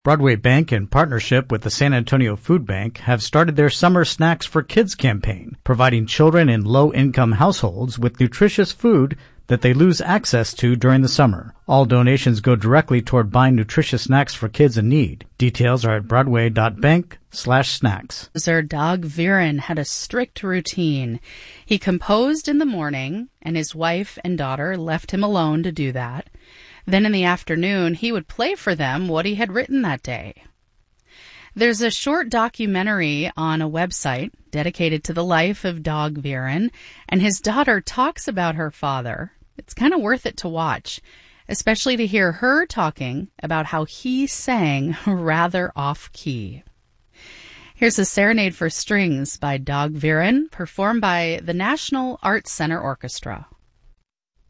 Broadway Bank, in partnership with the San Antonio Food Bank, have started their Summer Snacks for Kids campaign, providing children in low-income households with nutritious food that they lose access to during the summer. All donations go directly toward buying nutritious snacks for kids in need. Details are at broadway.bank/snacks. Our dog Viren had a strict routine. He composed in the morning, and his wife and daughter left him alone to do that. Then in the afternoon, he would play for them what he had written that day. There's a short documentary on a website dedicated to the life of dog Viren, and his daughter talks about her father. It's kind of worth it to watch, especially to hear her talking about how he sang rather off-key. Here's a serenade for strings by Dog Viren, performed by the National Arts Center Orchestra.